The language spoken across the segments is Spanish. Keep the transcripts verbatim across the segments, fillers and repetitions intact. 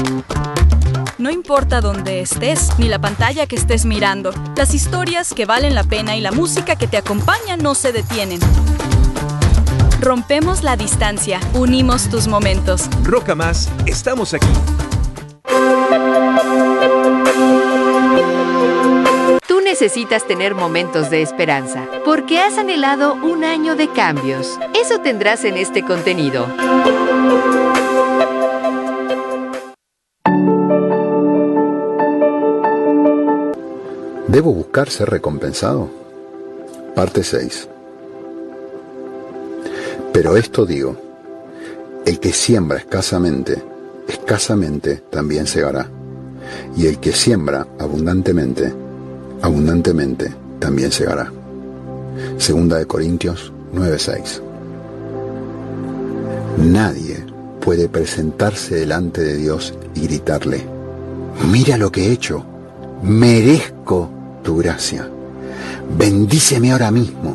No importa dónde estés, ni la pantalla que estés mirando, las historias que valen la pena y la música que te acompaña no se detienen. Rompemos la distancia, unimos tus momentos. Roca Más, estamos aquí. Tú necesitas tener momentos de esperanza, porque has anhelado un año de cambios. Eso tendrás en este contenido. ¿Debo buscar ser recompensado? Parte seis. Pero esto digo, el que siembra escasamente, escasamente también segará. Y el que siembra abundantemente, abundantemente también segará. Segunda de Corintios nueve seis. Nadie puede presentarse delante de Dios y gritarle: mira lo que he hecho, merezco tu gracia, bendíceme ahora mismo.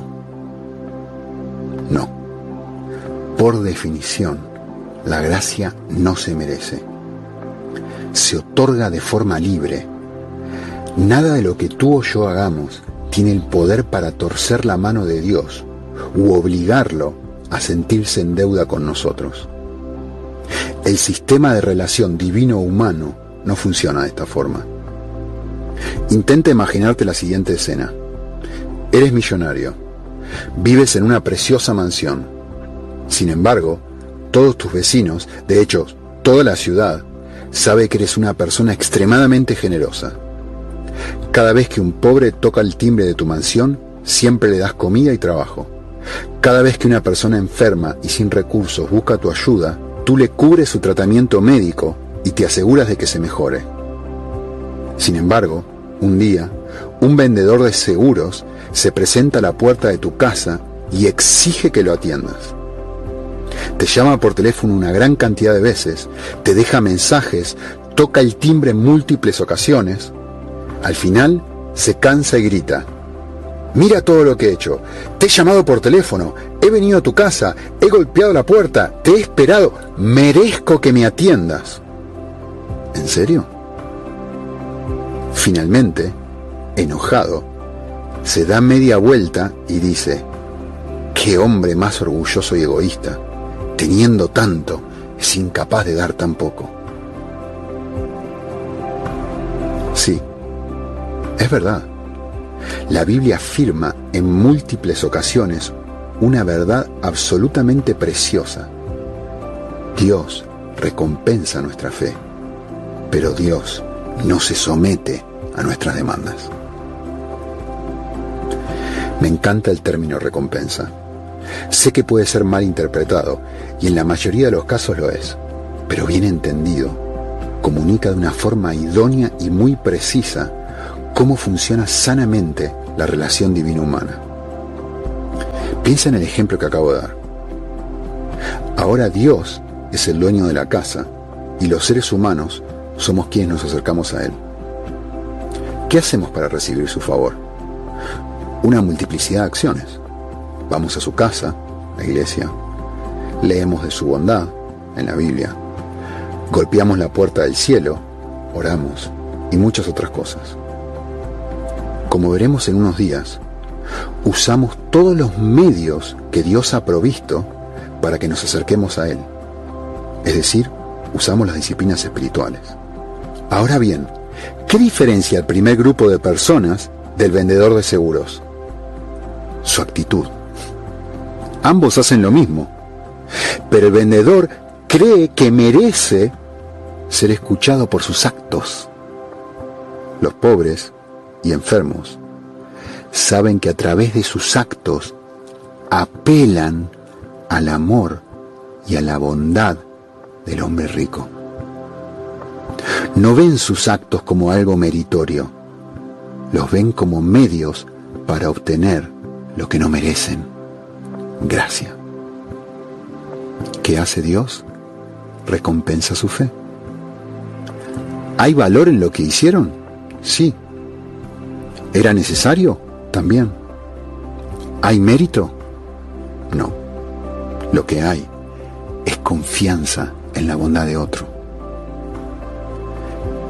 No, por definición, la gracia no se merece. Se otorga de forma libre. Nada de lo que tú o yo hagamos tiene el poder para torcer la mano de Dios u obligarlo a sentirse en deuda con nosotros. El sistema de relación divino-humano no funciona de esta forma. Intenta imaginarte la siguiente escena. Eres millonario. Vives en una preciosa mansión. Sin embargo, todos tus vecinos, de hecho, toda la ciudad, sabe que eres una persona extremadamente generosa. Cada vez que un pobre toca el timbre de tu mansión, siempre le das comida y trabajo. Cada vez que una persona enferma y sin recursos busca tu ayuda, tú le cubres su tratamiento médico y te aseguras de que se mejore. Sin embargo, un día, un vendedor de seguros se presenta a la puerta de tu casa y exige que lo atiendas. Te llama por teléfono una gran cantidad de veces, te deja mensajes, toca el timbre en múltiples ocasiones. Al final, se cansa y grita: mira todo lo que he hecho, te he llamado por teléfono, he venido a tu casa, he golpeado la puerta, te he esperado, merezco que me atiendas. ¿En serio? Finalmente, enojado, se da media vuelta y dice: qué hombre más orgulloso y egoísta. Teniendo tanto, es incapaz de dar tan poco. Sí, es verdad. La Biblia afirma en múltiples ocasiones una verdad absolutamente preciosa. Dios recompensa nuestra fe, pero Dios no se somete a nuestras demandas. Me encanta el término recompensa. Sé que puede ser mal interpretado, y en la mayoría de los casos lo es, pero bien entendido, comunica de una forma idónea y muy precisa cómo funciona sanamente la relación divino-humana. Piensa en el ejemplo que acabo de dar. Ahora Dios es el dueño de la casa, y los seres humanos somos quienes nos acercamos a Él. ¿Qué hacemos para recibir su favor? Una multiplicidad de acciones. Vamos a su casa, la iglesia, leemos de su bondad en la Biblia, golpeamos la puerta del cielo, oramos y muchas otras cosas. Como veremos en unos días, usamos todos los medios que Dios ha provisto para que nos acerquemos a Él. Es decir, usamos las disciplinas espirituales. Ahora bien, ¿qué diferencia el primer grupo de personas del vendedor de seguros? Su actitud. Ambos hacen lo mismo, pero el vendedor cree que merece ser escuchado por sus actos. Los pobres y enfermos saben que a través de sus actos apelan al amor y a la bondad del hombre rico. No ven sus actos como algo meritorio, los ven como medios para obtener lo que no merecen: gracia. ¿Qué hace Dios? Recompensa su fe. ¿Hay valor en lo que hicieron? Sí. ¿Era necesario? También. ¿Hay mérito? No. Lo que hay es confianza en la bondad de otro.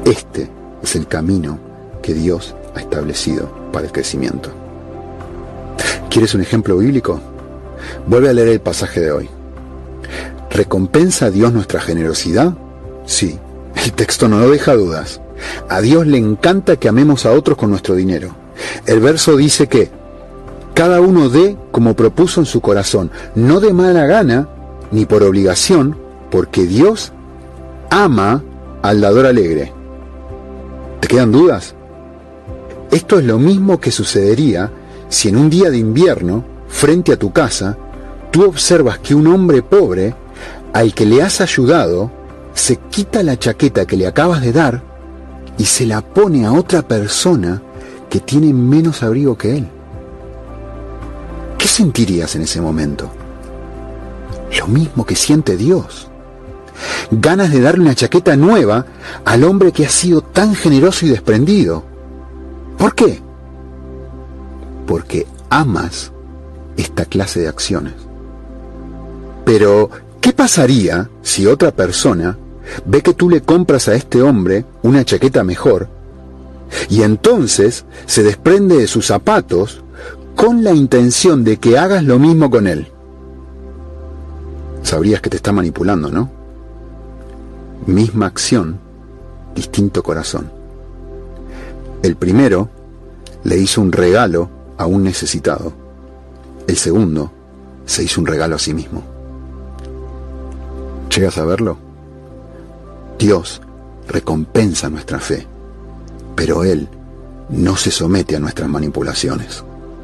Este es el camino que Dios ha establecido para el crecimiento. ¿Quieres un ejemplo bíblico? Vuelve a leer el pasaje de hoy. ¿Recompensa a Dios nuestra generosidad? Sí, el texto no lo deja dudas. A Dios le encanta que amemos a otros con nuestro dinero. El verso dice que cada uno dé como propuso en su corazón, no de mala gana ni por obligación, porque Dios ama al dador alegre. ¿Te quedan dudas? Esto es lo mismo que sucedería si en un día de invierno, frente a tu casa, tú observas que un hombre pobre, al que le has ayudado, se quita la chaqueta que le acabas de dar y se la pone a otra persona que tiene menos abrigo que él. ¿Qué sentirías en ese momento? Lo mismo que siente Dios. Ganas de darle una chaqueta nueva al hombre que ha sido tan generoso y desprendido. ¿Por qué? Porque amas esta clase de acciones. Pero, ¿qué pasaría si otra persona ve que tú le compras a este hombre una chaqueta mejor y entonces se desprende de sus zapatos con la intención de que hagas lo mismo con él? Sabrías que te está manipulando, ¿no? Misma acción, distinto corazón. El primero le hizo un regalo a un necesitado. El segundo se hizo un regalo a sí mismo. ¿Llegas a verlo? Dios recompensa nuestra fe, pero Él no se somete a nuestras manipulaciones.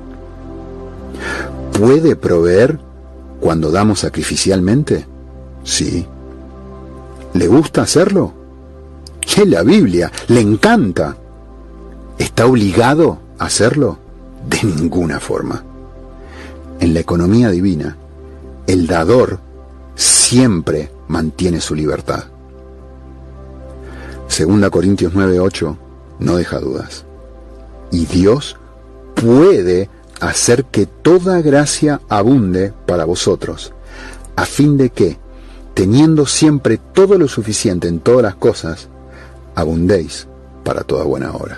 ¿Puede proveer cuando damos sacrificialmente? Sí. ¿Le gusta hacerlo? ¡Qué la Biblia! ¡Le encanta! ¿Está obligado a hacerlo? De ninguna forma. En la economía divina, el dador siempre mantiene su libertad. Segunda Corintios nueve ocho no deja dudas. Y Dios puede hacer que toda gracia abunde para vosotros, a fin de que, teniendo siempre todo lo suficiente en todas las cosas, abundéis para toda buena obra.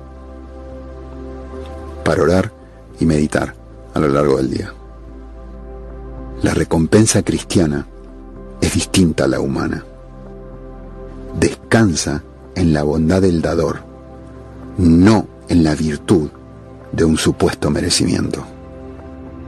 Para orar y meditar a lo largo del día. La recompensa cristiana es distinta a la humana. Descansa en la bondad del dador, no en la virtud de un supuesto merecimiento.